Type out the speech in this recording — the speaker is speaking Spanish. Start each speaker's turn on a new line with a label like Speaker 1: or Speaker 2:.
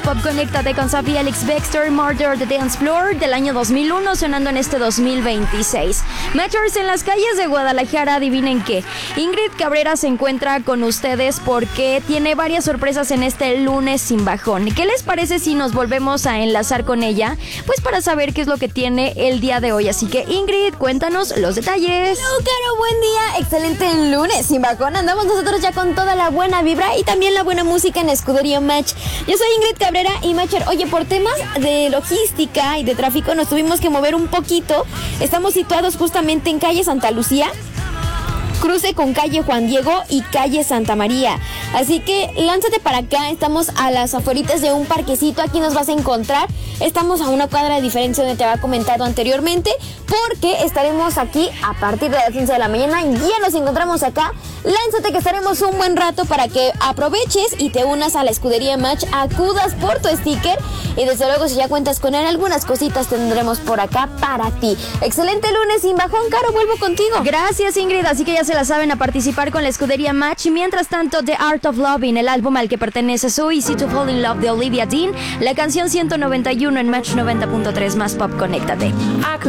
Speaker 1: Pop Conéctate con Sofía Alex Baxter, Murder the Dance Floor del año 2001, sonando en este 2026. Matchers en las calles de Guadalajara, adivinen qué. Ingrid Cabrera se encuentra con ustedes porque tiene varias sorpresas en este lunes sin bajón. ¿Qué les parece si nos volvemos a enlazar con ella? Pues para saber qué es lo que tiene el día de hoy. Así que Ingrid, cuéntanos los detalles.
Speaker 2: Hello, Caro, buen día. Excelente lunes sin bajón. Andamos nosotros ya con toda la buena vibra y también la buena música en Escudería Match. Yo soy Ingrid Cabrera y Matcher, oye, por temas de logística y de tráfico nos tuvimos que mover un poquito. Estamos situados justamente en calle Santa Lucía, cruce con calle Juan Diego y calle Santa María. Así que lánzate para acá, estamos a las afueritas de un parquecito, aquí nos vas a encontrar. Estamos a una cuadra de diferencia donde te había comentado anteriormente, porque estaremos aquí a partir de las 11 de la mañana. Ya nos encontramos acá. Lánzate que estaremos un buen rato para que aproveches y te unas a la Escudería Match, acudas por tu sticker y desde luego si ya cuentas con él, algunas cositas tendremos por acá para ti. Excelente lunes sin bajón, Caro, vuelvo contigo.
Speaker 1: Gracias, Ingrid, así que ya se la saben, a participar con la Escudería Match. Y mientras tanto, The Art of Loving, el álbum al que pertenece So Easy to Fall in Love de Olivia Dean, la canción 191 en Match 90.3 más Pop Conéctate.